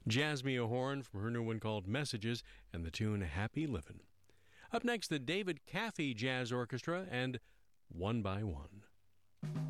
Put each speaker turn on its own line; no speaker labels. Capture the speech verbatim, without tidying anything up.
Jasmine Horn from her new one called Messages and the tune Happy Livin'. Up next, the David Caffey Jazz Orchestra and One by One.